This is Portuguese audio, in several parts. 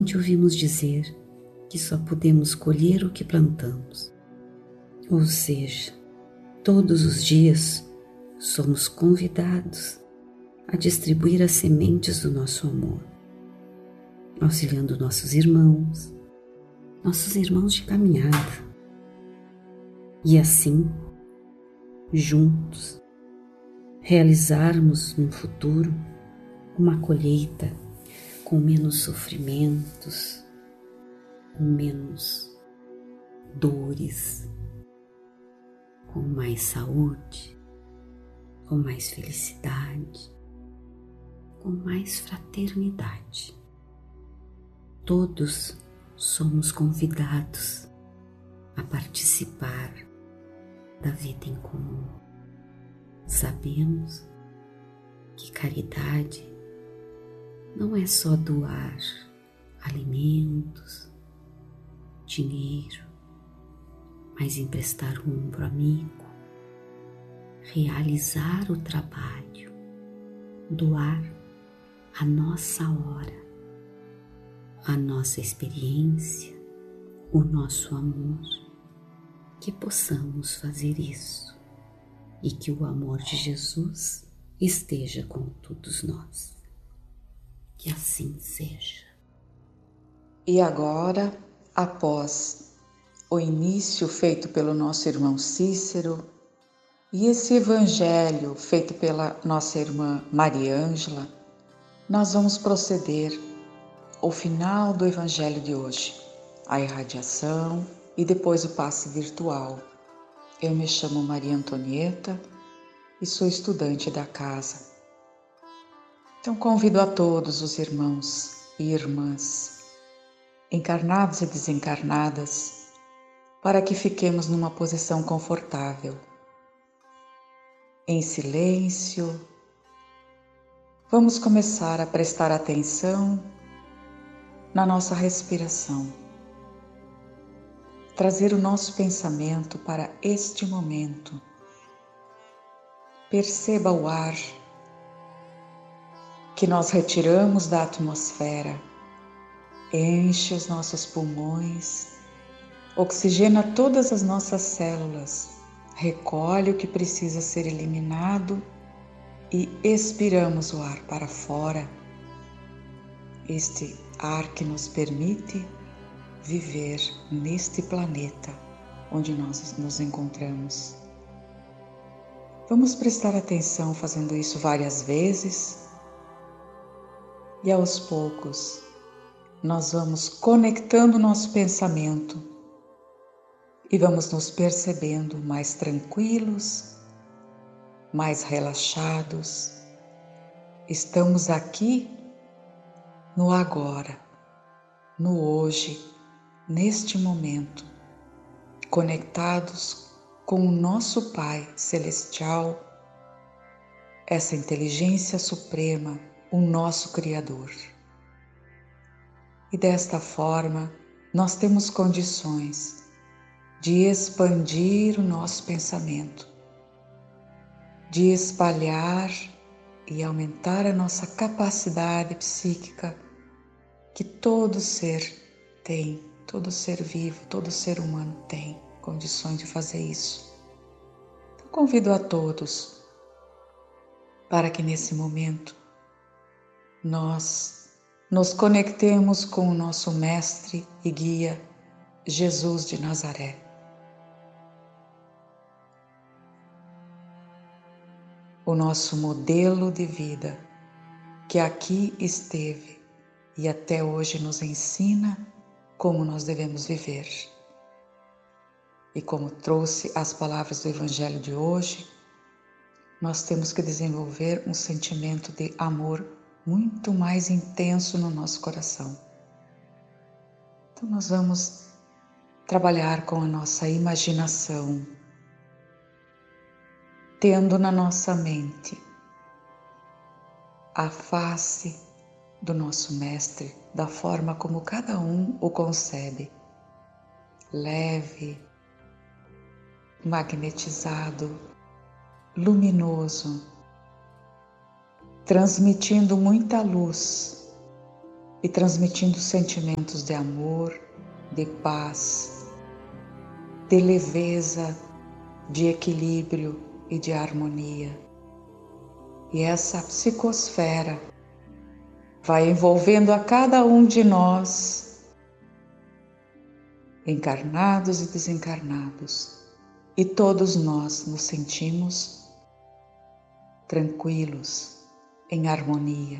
onde ouvimos dizer que só podemos colher o que plantamos. Ou seja, todos os dias somos convidados a distribuir as sementes do nosso amor, auxiliando nossos irmãos de caminhada. E assim, juntos, realizarmos no futuro uma colheita com menos sofrimentos, com menos dores, com mais saúde, com mais felicidade, com mais fraternidade. Todos somos convidados a participar da vida em comum. Sabemos que caridade não é só doar alimentos, dinheiro, mas emprestar o ombro amigo, realizar o trabalho, doar a nossa hora, a nossa experiência, o nosso amor, que possamos fazer isso e que o amor de Jesus esteja com todos nós. Que assim seja. E agora, após o início feito pelo nosso irmão Cícero e esse evangelho feito pela nossa irmã Maria Ângela, nós vamos proceder ao final do evangelho de hoje, a irradiação e depois o passe virtual. Eu me chamo Maria Antonieta e sou estudante da casa. Então convido a todos os irmãos e irmãs, encarnados e desencarnadas, para que fiquemos numa posição confortável. Em silêncio, vamos começar a prestar atenção na nossa respiração. Trazer o nosso pensamento para este momento. Perceba o ar que nós retiramos da atmosfera, enche os nossos pulmões, oxigena todas as nossas células, recolhe o que precisa ser eliminado e expiramos o ar para fora. Este ar que nos permite viver neste planeta onde nós nos encontramos. Vamos prestar atenção fazendo isso várias vezes e aos poucos nós vamos conectando o nosso pensamento e vamos nos percebendo mais tranquilos, mais relaxados. Estamos aqui no agora, no hoje, neste momento, conectados com o nosso Pai Celestial, essa inteligência suprema, o nosso Criador. E desta forma, nós temos condições de expandir o nosso pensamento, de espalhar e aumentar a nossa capacidade psíquica que todo ser tem, todo ser vivo, todo ser humano tem condições de fazer isso. Então convido a todos para que nesse momento nós nos conectemos com o nosso Mestre e Guia, Jesus de Nazaré. O nosso modelo de vida, que aqui esteve e até hoje nos ensina como nós devemos viver. E como trouxe as palavras do Evangelho de hoje, nós temos que desenvolver um sentimento de amor muito mais intenso no nosso coração. Então nós vamos trabalhar com a nossa imaginação, tendo na nossa mente a face do nosso Mestre, da forma como cada um o concebe, leve, magnetizado, luminoso, transmitindo muita luz e transmitindo sentimentos de amor, de paz, de leveza, de equilíbrio e de harmonia. E essa psicosfera vai envolvendo a cada um de nós, encarnados e desencarnados, e todos nós nos sentimos tranquilos, em harmonia.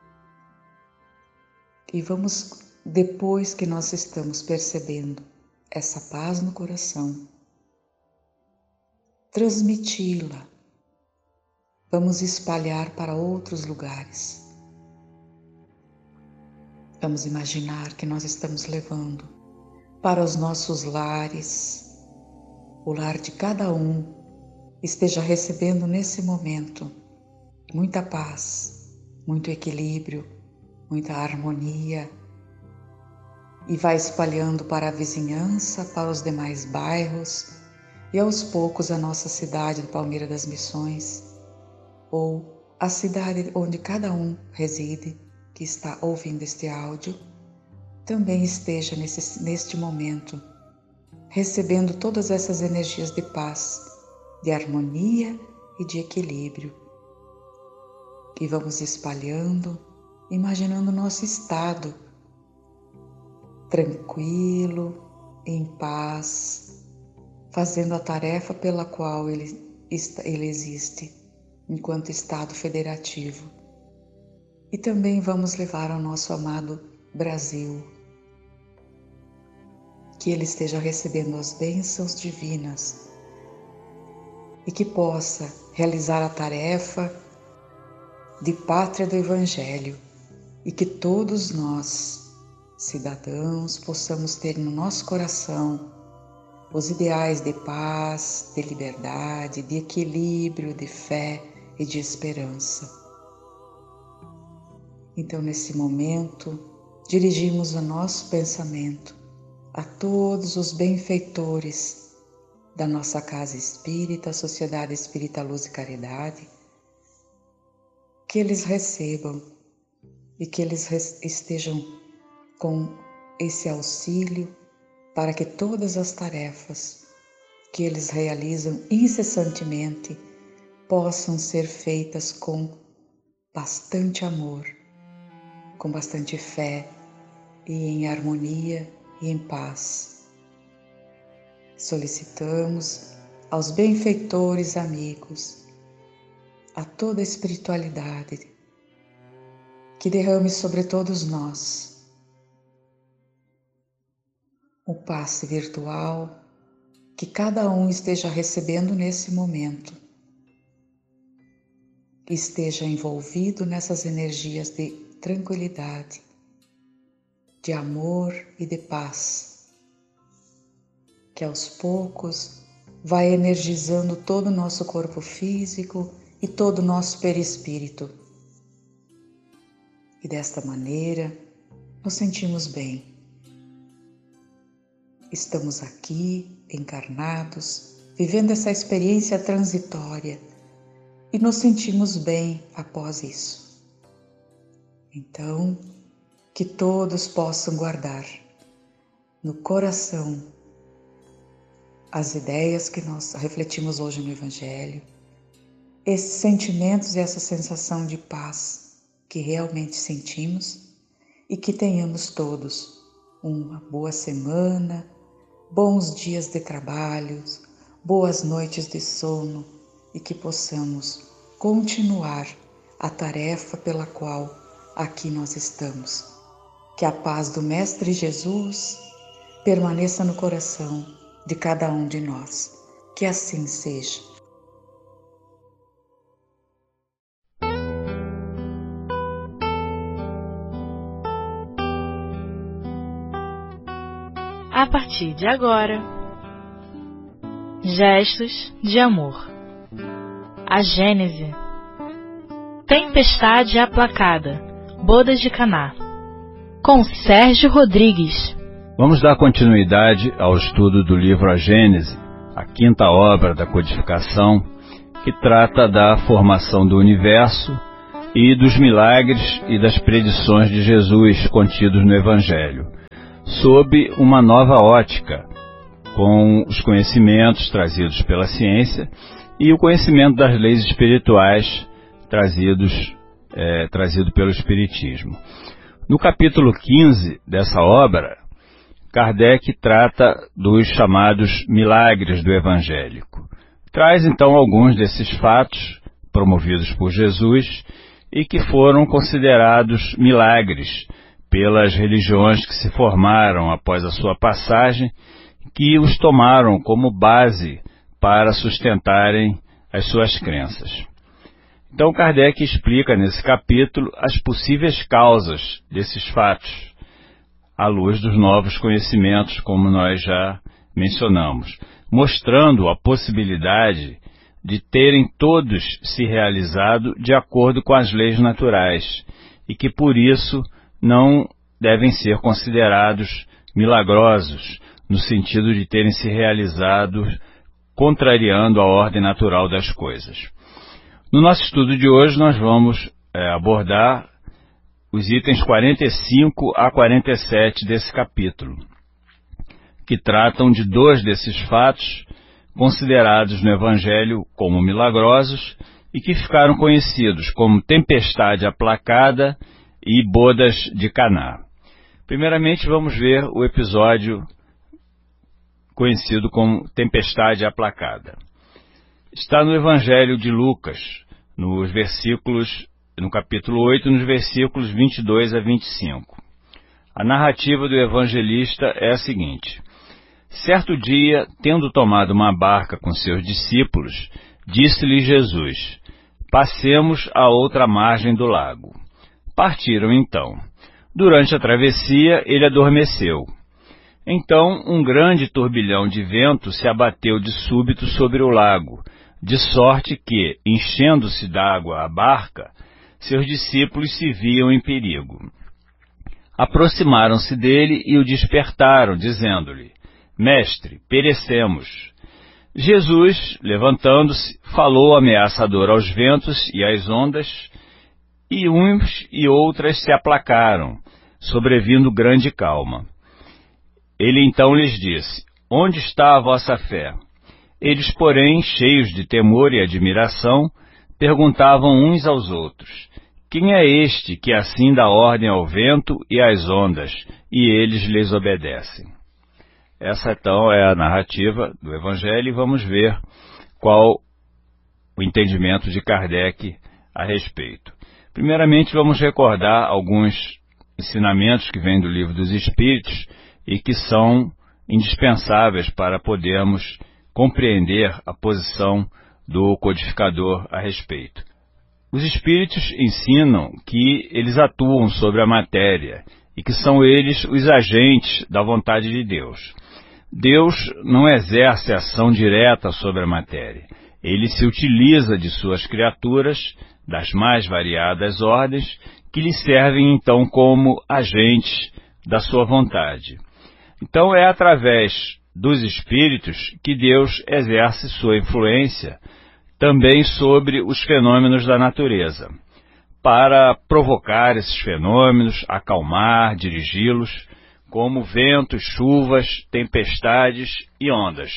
E vamos, depois que nós estamos percebendo essa paz no coração, transmiti-la. Vamos espalhar para outros lugares. Vamos imaginar que nós estamos levando para os nossos lares, o lar de cada um esteja recebendo nesse momento muita paz, muito equilíbrio, muita harmonia, e vai espalhando para a vizinhança, para os demais bairros e aos poucos a nossa cidade de Palmeira das Missões, ou a cidade onde cada um reside, que está ouvindo este áudio, também esteja neste momento recebendo todas essas energias de paz, de harmonia e de equilíbrio. E vamos espalhando, imaginando o nosso estado tranquilo, em paz, fazendo a tarefa pela qual ele existe enquanto Estado federativo. E também vamos levar ao nosso amado Brasil, que ele esteja recebendo as bênçãos divinas e que possa realizar a tarefa de pátria do Evangelho, e que todos nós, cidadãos, possamos ter no nosso coração os ideais de paz, de liberdade, de equilíbrio, de fé e de esperança. Então, nesse momento, dirigimos o nosso pensamento a todos os benfeitores da nossa Casa Espírita, Sociedade Espírita Luz e Caridade, que eles recebam e que eles estejam com esse auxílio para que todas as tarefas que eles realizam incessantemente possam ser feitas com bastante amor, com bastante fé e em harmonia e em paz. Solicitamos aos benfeitores amigos, a toda a espiritualidade, que derrame sobre todos nós o passe virtual que cada um esteja recebendo nesse momento, esteja envolvido nessas energias de tranquilidade, de amor e de paz, que aos poucos vai energizando todo o nosso corpo físico e todo o nosso perispírito. E desta maneira nos sentimos bem. Estamos aqui, encarnados, vivendo essa experiência transitória e nos sentimos bem após isso. Então, que todos possam guardar no coração as ideias que nós refletimos hoje no Evangelho, esses sentimentos e essa sensação de paz que realmente sentimos, e que tenhamos todos uma boa semana, bons dias de trabalho, boas noites de sono, e que possamos continuar a tarefa pela qual aqui nós estamos. Que a paz do Mestre Jesus permaneça no coração de cada um de nós. Que assim seja. A partir de agora, gestos de amor. A Gênese. Tempestade aplacada. Bodas de Caná. Com Sérgio Rodrigues. Vamos dar continuidade ao estudo do livro A Gênese, a quinta obra da codificação, que trata da formação do universo e dos milagres e das predições de Jesus contidos no Evangelho, sob uma nova ótica, com os conhecimentos trazidos pela ciência e o conhecimento das leis espirituais trazido pelo Espiritismo. No capítulo 15 dessa obra, Kardec trata dos chamados milagres do evangélico. Traz então alguns desses fatos promovidos por Jesus e que foram considerados milagres pelas religiões que se formaram após a sua passagem, que os tomaram como base para sustentarem as suas crenças. Então Kardec explica nesse capítulo as possíveis causas desses fatos, à luz dos novos conhecimentos, como nós já mencionamos, mostrando a possibilidade de terem todos se realizado de acordo com as leis naturais e que, por isso, não devem ser considerados milagrosos, no sentido de terem se realizado contrariando a ordem natural das coisas. No nosso estudo de hoje, nós vamos abordar os itens 45 a 47 desse capítulo, que tratam de dois desses fatos considerados no Evangelho como milagrosos e que ficaram conhecidos como tempestade aplacada e bodas de Caná. Primeiramente, vamos ver o episódio conhecido como tempestade aplacada. Está no Evangelho de Lucas, no capítulo 8, nos versículos 22 a 25. A narrativa do evangelista é a seguinte: certo dia, tendo tomado uma barca com seus discípulos, disse-lhe Jesus: passemos à outra margem do lago. Partiram então. Durante a travessia, ele adormeceu. Então, um grande turbilhão de vento se abateu de súbito sobre o lago, de sorte que, enchendo-se d'água a barca, seus discípulos se viam em perigo. Aproximaram-se dele e o despertaram, dizendo-lhe: Mestre, perecemos. Jesus, levantando-se, falou ameaçador aos ventos e às ondas, e uns e outras se aplacaram, sobrevindo grande calma. Ele então lhes disse: onde está a vossa fé? Eles, porém, cheios de temor e admiração, perguntavam uns aos outros: quem é este que assim dá ordem ao vento e às ondas, e eles lhes obedecem? Essa, então, é a narrativa do Evangelho e vamos ver qual o entendimento de Kardec a respeito. Primeiramente, vamos recordar alguns ensinamentos que vêm do Livro dos Espíritos e que são indispensáveis para podermos compreender a posição do codificador a respeito. Os Espíritos ensinam que eles atuam sobre a matéria e que são eles os agentes da vontade de Deus. Deus não exerce ação direta sobre a matéria. Ele se utiliza de suas criaturas, das mais variadas ordens, que lhe servem então como agentes da sua vontade. Então é através dos espíritos que Deus exerce sua influência também sobre os fenômenos da natureza, para provocar esses fenômenos, acalmar, dirigi-los, como ventos, chuvas, tempestades e ondas.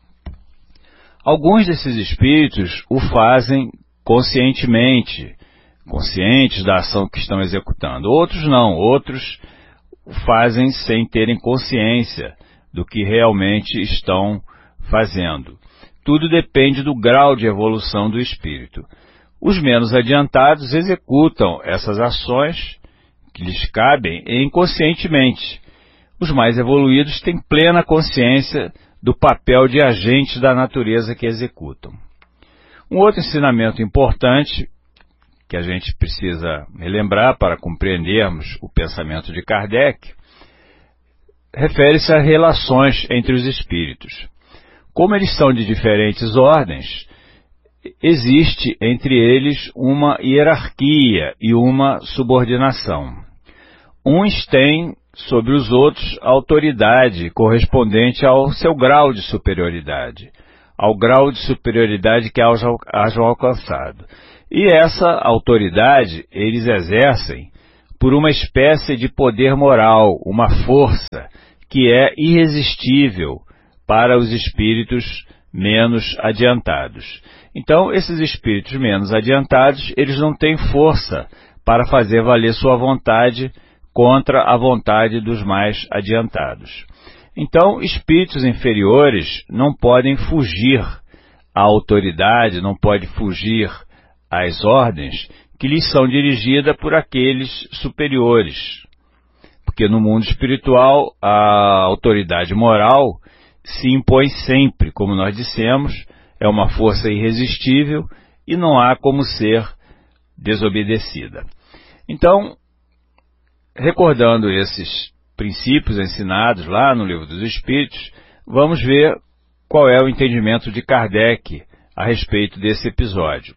Alguns desses espíritos o fazem conscientemente, conscientes da ação que estão executando. Outros não, outros o fazem sem terem consciência do que realmente estão fazendo. Tudo depende do grau de evolução do espírito. Os menos adiantados executam essas ações que lhes cabem inconscientemente. Os mais evoluídos têm plena consciência do papel de agentes da natureza que executam. Um outro ensinamento importante que a gente precisa relembrar para compreendermos o pensamento de Kardec refere-se a relações entre os espíritos. Como eles são de diferentes ordens, existe entre eles uma hierarquia e uma subordinação. Uns têm sobre os outros autoridade correspondente ao seu grau de superioridade, ao grau de superioridade que hajam alcançado. E essa autoridade eles exercem por uma espécie de poder moral, uma força que é irresistível para os espíritos menos adiantados. Então, esses espíritos menos adiantados, eles não têm força para fazer valer sua vontade contra a vontade dos mais adiantados. Então, espíritos inferiores não podem fugir à autoridade, não podem fugir às ordens que lhes são dirigidas por aqueles superiores. Porque no mundo espiritual, a autoridade moral se impõe sempre, como nós dissemos, é uma força irresistível e não há como ser desobedecida. Então, recordando esses princípios ensinados lá no Livro dos Espíritos, vamos ver qual é o entendimento de Kardec a respeito desse episódio.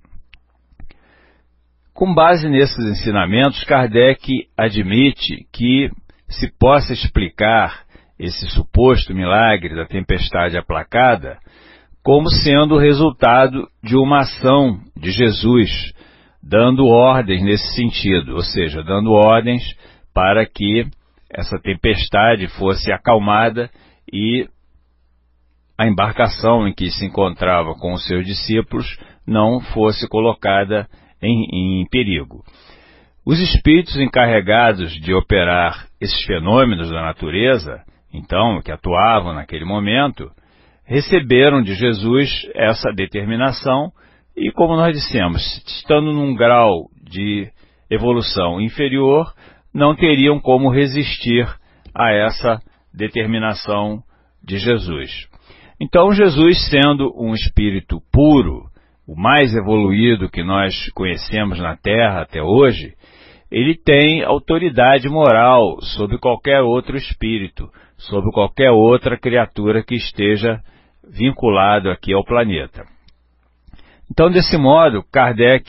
Com base nesses ensinamentos, Kardec admite que se possa explicar esse suposto milagre da tempestade aplacada como sendo o resultado de uma ação de Jesus, dando ordens nesse sentido, ou seja, dando ordens para que essa tempestade fosse acalmada e a embarcação em que se encontrava com os seus discípulos não fosse colocada em perigo. Os espíritos encarregados de operar esses fenômenos da natureza, então, que atuavam naquele momento, receberam de Jesus essa determinação e, como nós dissemos, estando num grau de evolução inferior, não teriam como resistir a essa determinação de Jesus. Então, Jesus, sendo um espírito puro, o mais evoluído que nós conhecemos na Terra até hoje, ele tem autoridade moral sobre qualquer outro espírito, sobre qualquer outra criatura que esteja vinculado aqui ao planeta. Então, desse modo, Kardec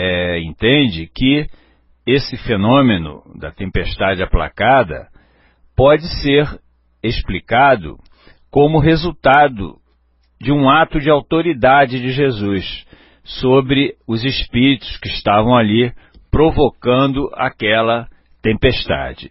entende que esse fenômeno da tempestade aplacada pode ser explicado como resultado de um ato de autoridade de Jesus sobre os espíritos que estavam ali provocando aquela tempestade.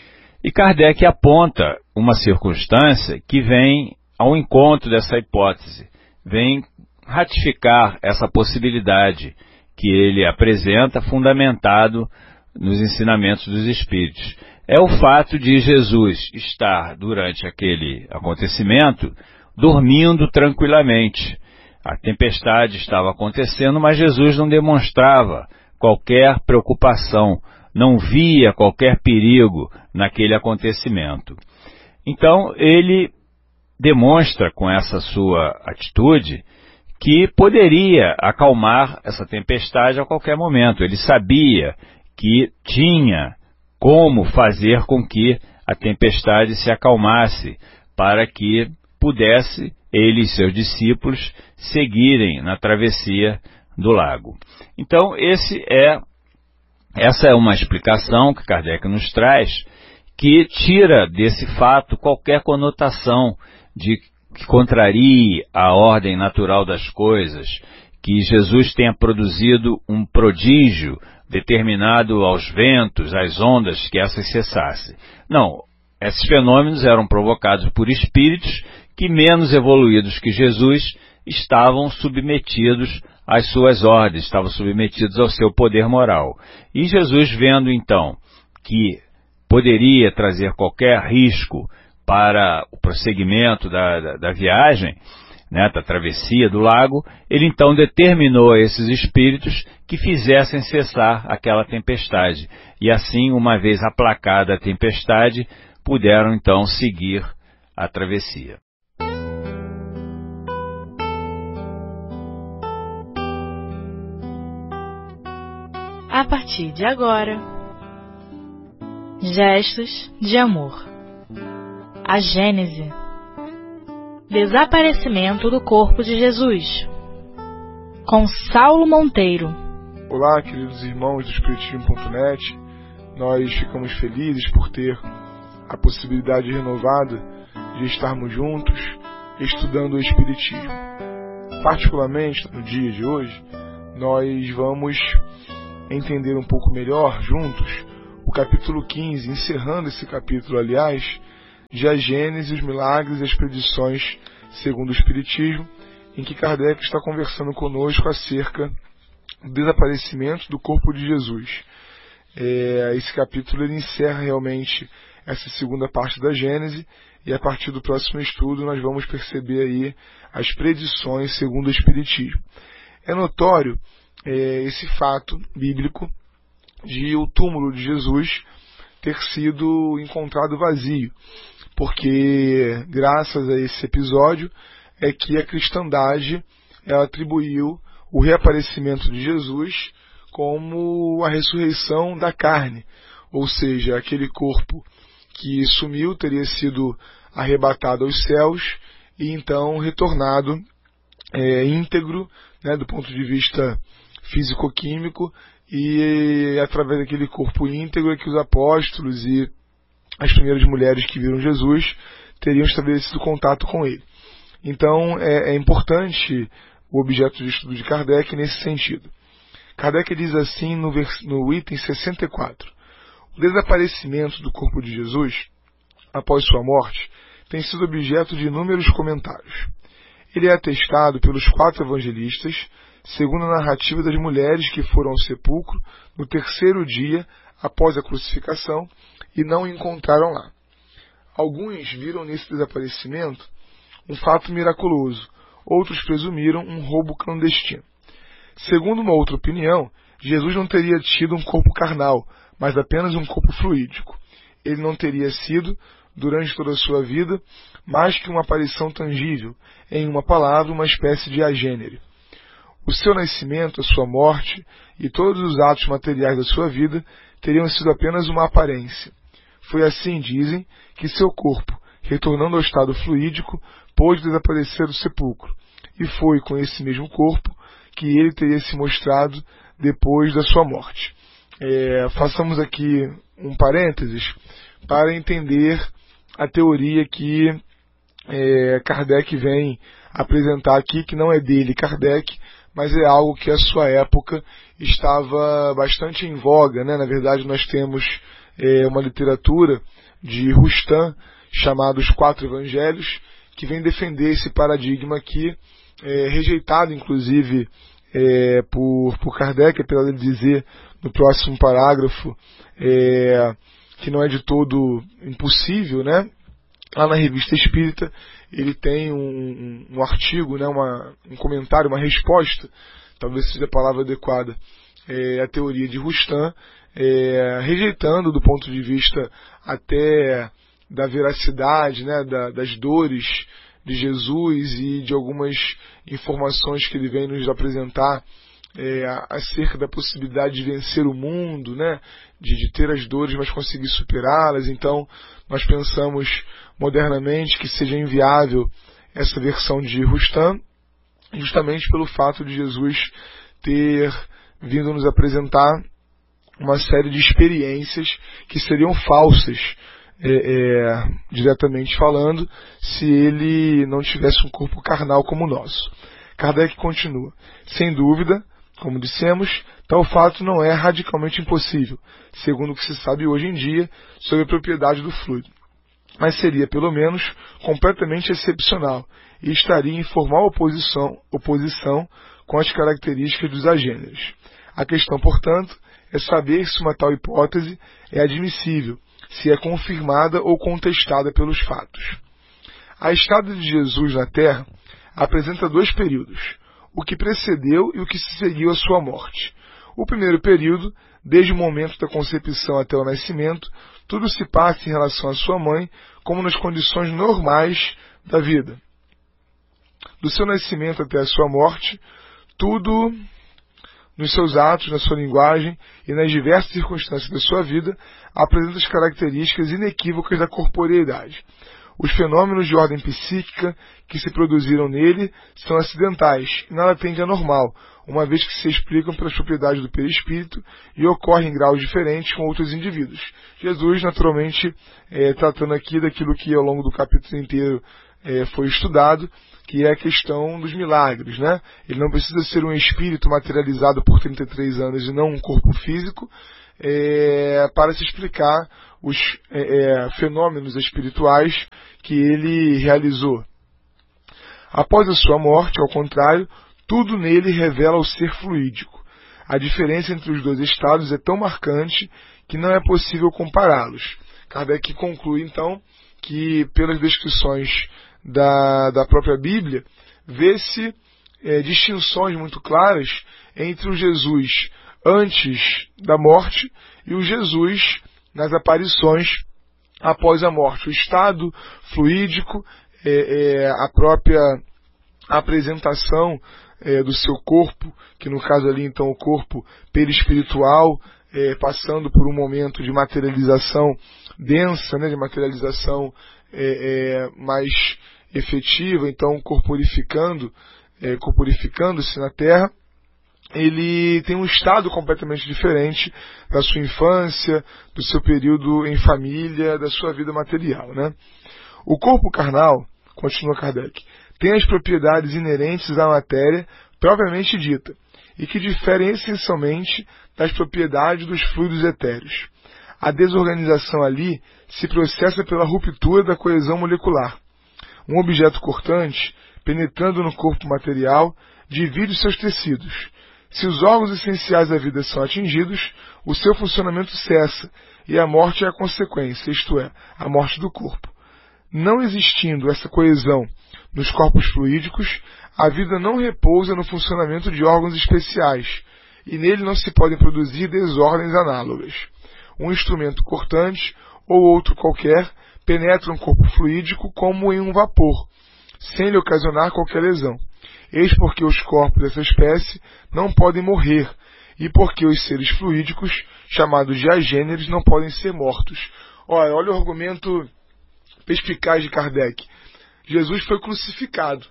E Kardec aponta uma circunstância que vem ao encontro dessa hipótese, vem ratificar essa possibilidade que ele apresenta, fundamentado nos ensinamentos dos Espíritos. É o fato de Jesus estar, durante aquele acontecimento, dormindo tranquilamente. A tempestade estava acontecendo, mas Jesus não demonstrava qualquer preocupação, não via qualquer perigo naquele acontecimento. Então, ele demonstra com essa sua atitude que poderia acalmar essa tempestade a qualquer momento. Ele sabia que tinha como fazer com que a tempestade se acalmasse, para que pudesse ele e seus discípulos seguirem na travessia do lago. Então, essa é uma explicação que Kardec nos traz, que tira desse fato qualquer conotação de que contrarie a ordem natural das coisas, que Jesus tenha produzido um prodígio determinado aos ventos, às ondas, que essas cessassem. Não, esses fenômenos eram provocados por espíritos que, menos evoluídos que Jesus, estavam submetidos às suas ordens, estavam submetidos ao seu poder moral. E Jesus, vendo então que poderia trazer qualquer risco para o prosseguimento da viagem, né, da travessia do lago, ele então determinou a esses espíritos que fizessem cessar aquela tempestade. E assim, uma vez aplacada a tempestade, puderam então seguir a travessia. A partir de agora, gestos de amor. A Gênese. Desaparecimento do corpo de Jesus. Com Saulo Monteiro. Olá, queridos irmãos do Espiritismo.net. Nós ficamos felizes por ter a possibilidade renovada de estarmos juntos estudando o Espiritismo. Particularmente, no dia de hoje, nós vamos entender um pouco melhor juntos o capítulo 15, encerrando esse capítulo, aliás, de A Gênese, os Milagres e as Predições segundo o Espiritismo, em que Kardec está conversando conosco acerca do desaparecimento do corpo de Jesus. Esse capítulo ele encerra realmente essa segunda parte da Gênese, e a partir do próximo estudo nós vamos perceber aí as predições segundo o Espiritismo. É notório esse fato bíblico de o túmulo de Jesus ter sido encontrado vazio, porque graças a esse episódio é que a cristandade ela atribuiu o reaparecimento de Jesus como a ressurreição da carne, ou seja, aquele corpo que sumiu teria sido arrebatado aos céus e então retornado íntegro, né, do ponto de vista físico-químico, e através daquele corpo íntegro é que os apóstolos e as primeiras mulheres que viram Jesus teriam estabelecido contato com ele. Então é importante o objeto de estudo de Kardec nesse sentido. Kardec diz assim no item 64: o desaparecimento do corpo de Jesus após sua morte tem sido objeto de inúmeros comentários. Ele é atestado pelos 4 evangelistas, segundo a narrativa das mulheres que foram ao sepulcro no 3º dia após a crucificação e não o encontraram lá. Alguns viram nesse desaparecimento um fato miraculoso, outros presumiram um roubo clandestino. Segundo uma outra opinião, Jesus não teria tido um corpo carnal, mas apenas um corpo fluídico. Ele não teria sido, durante toda a sua vida, mais que uma aparição tangível, em uma palavra, uma espécie de agênere. O seu nascimento, a sua morte e todos os atos materiais da sua vida teriam sido apenas uma aparência. Foi assim, dizem, que seu corpo, retornando ao estado fluídico, pôde desaparecer do sepulcro, e foi com esse mesmo corpo que ele teria se mostrado depois da sua morte. Façamos aqui um parênteses para entender a teoria que Kardec vem apresentar aqui, que não é dele, Kardec, mas é algo que a sua época estava bastante em voga, né? Na verdade, nós temos uma literatura de Rustan, chamada Os 4 Evangelhos, que vem defender esse paradigma aqui, rejeitado inclusive por Kardec, apesar de dizer no próximo parágrafo que não é de todo impossível, né? Lá na Revista Espírita ele tem um artigo, né, um comentário, uma resposta, talvez seja a palavra adequada, à teoria de Rustan, rejeitando do ponto de vista até da veracidade, né, das dores de Jesus e de algumas informações que ele vem nos apresentar acerca da possibilidade de vencer o mundo, né, de ter as dores, mas conseguir superá-las. Então, nós pensamos modernamente que seja inviável essa versão de Rustan, justamente pelo fato de Jesus ter vindo nos apresentar uma série de experiências que seriam falsas, diretamente falando, se ele não tivesse um corpo carnal como o nosso. Kardec continua: sem dúvida, como dissemos, tal fato não é radicalmente impossível, segundo o que se sabe hoje em dia sobre a propriedade do fluido, mas seria, pelo menos, completamente excepcional e estaria em formal oposição com as características dos agêneres. A questão, portanto, é saber se uma tal hipótese é admissível, se é confirmada ou contestada pelos fatos. A estada de Jesus na Terra apresenta 2 períodos, o que precedeu e o que se seguiu à sua morte. O primeiro período, desde o momento da concepção até o nascimento, tudo se passa em relação à sua mãe, como nas condições normais da vida. Do seu nascimento até a sua morte, tudo nos seus atos, na sua linguagem e nas diversas circunstâncias da sua vida, apresenta as características inequívocas da corporeidade. Os fenômenos de ordem psíquica que se produziram nele são acidentais e nada tem de anormal, uma vez que se explicam pelas propriedades do perispírito e ocorrem em graus diferentes com outros indivíduos. Jesus, naturalmente, tratando aqui daquilo que ao longo do capítulo inteiro foi estudado, que é a questão dos milagres, né? Ele não precisa ser um espírito materializado por 33 anos e não um corpo físico, para se explicar os fenômenos espirituais que ele realizou. Após a sua morte, ao contrário, tudo nele revela o ser fluídico. A diferença entre os dois estados é tão marcante que não é possível compará-los. Kardec conclui, então, que pelas descrições da própria Bíblia, vê-se distinções muito claras entre o Jesus antes da morte e o Jesus nas aparições após a morte. O estado fluídico, a própria apresentação do seu corpo, que no caso ali então o corpo perispiritual, passando por um momento de materialização densa, né, de materialização mais efetiva, então corporificando-se na Terra, ele tem um estado completamente diferente da sua infância, do seu período em família, da sua vida material, né? O corpo carnal, continua Kardec, tem as propriedades inerentes à matéria propriamente dita, e que diferem essencialmente das propriedades dos fluidos etéreos. A desorganização ali se processa pela ruptura da coesão molecular. Um objeto cortante, penetrando no corpo material, divide os seus tecidos. Se os órgãos essenciais da vida são atingidos, o seu funcionamento cessa, e a morte é a consequência, isto é, a morte do corpo. Não existindo essa coesão nos corpos fluídicos, a vida não repousa no funcionamento de órgãos especiais, e nele não se podem produzir desordens análogas. Um instrumento cortante, ou outro qualquer, penetra um corpo fluídico como em um vapor, sem lhe ocasionar qualquer lesão. Eis porque os corpos dessa espécie não podem morrer, e porque os seres fluídicos, chamados de agêneres, não podem ser mortos. Olha o argumento perspicaz de Kardec. Jesus foi crucificado.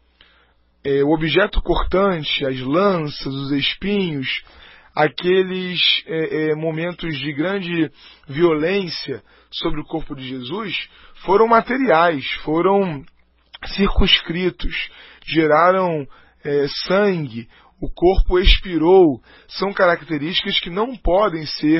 O objeto cortante, as lanças, os espinhos, aqueles momentos de grande violência sobre o corpo de Jesus foram materiais, foram circunscritos, geraram sangue, o corpo expirou, são características que não podem ser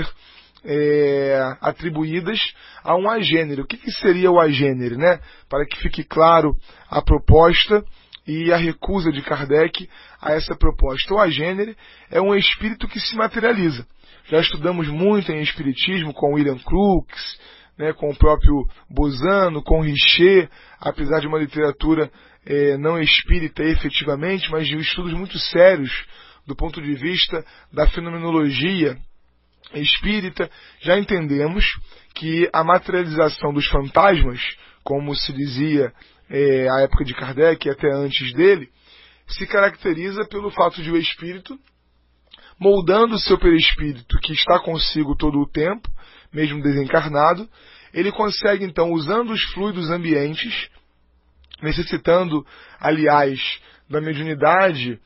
atribuídas a um agênere. O que seria o agênere, né? Para que fique claro a proposta e a recusa de Kardec a essa proposta. O agênere é um espírito que se materializa. Já estudamos muito em espiritismo com William Crookes, né, com o próprio Bozano, com Richer, apesar de uma literatura não espírita efetivamente, mas de estudos muito sérios do ponto de vista da fenomenologia espírita. Já entendemos que a materialização dos fantasmas, como se dizia à época de Kardec e até antes dele, se caracteriza pelo fato de o espírito, moldando o seu perispírito, que está consigo todo o tempo, mesmo desencarnado, ele consegue então, usando os fluidos ambientes, necessitando, aliás, da mediunidade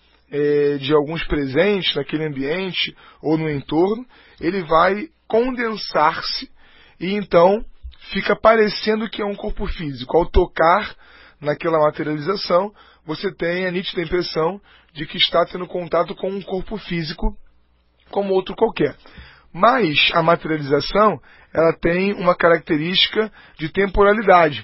de alguns presentes naquele ambiente ou no entorno, ele vai condensar-se e então fica parecendo que é um corpo físico. Ao tocar naquela materialização, você tem a nítida impressão de que está tendo contato com um corpo físico como outro qualquer. Mas a materialização, ela tem uma característica de temporalidade.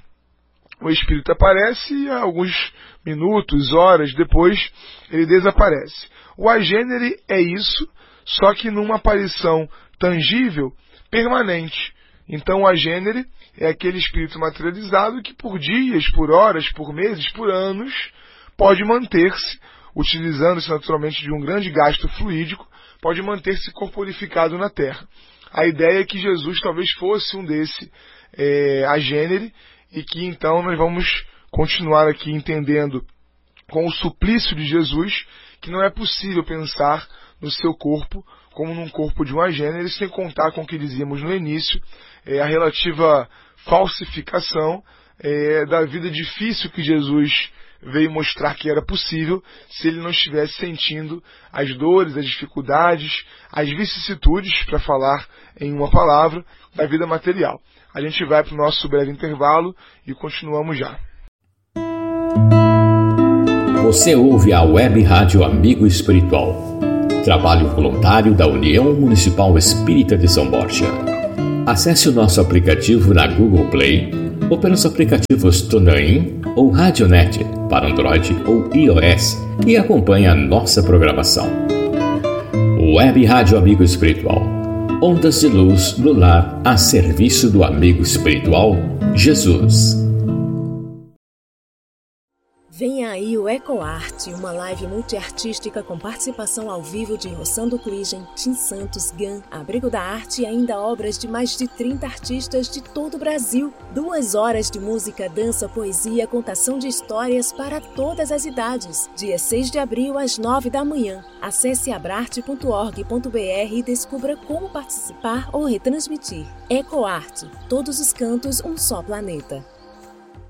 O espírito aparece e alguns minutos, horas depois, ele desaparece. O agênere é isso, só que numa aparição tangível, permanente. Então o agênere é aquele espírito materializado que por dias, por horas, por meses, por anos, pode manter-se, utilizando-se naturalmente de um grande gasto fluídico, pode manter-se corporificado na Terra. A ideia é que Jesus talvez fosse um desse agênere, e que então nós vamos continuar aqui entendendo com o suplício de Jesus que não é possível pensar no seu corpo como num corpo de um agênere, sem contar com o que dizíamos no início, a relativa falsificação da vida difícil que Jesus veio mostrar que era possível se ele não estivesse sentindo as dores, as dificuldades, as vicissitudes, para falar em uma palavra, da vida material. A gente vai para o nosso breve intervalo e continuamos já. Você ouve a Web Rádio Amigo Espiritual, trabalho voluntário da União Municipal Espírita de São Borja. Acesse o nosso aplicativo na Google Play ou pelos aplicativos TuneIn ou Radionet para Android ou iOS e acompanhe a nossa programação. Web Rádio Amigo Espiritual, ondas de luz no lar a serviço do amigo espiritual Jesus. Venha aí o EcoArte, uma live multiartística com participação ao vivo de Rossando Cligem, Tim Santos, GAN, Abrigo da Arte e ainda obras de mais de 30 artistas de todo o Brasil. 2 horas de música, dança, poesia, contação de histórias para todas as idades. Dia 6 de abril, às 9 da manhã. Acesse abrarte.org.br e descubra como participar ou retransmitir. EcoArte, todos os cantos, um só planeta.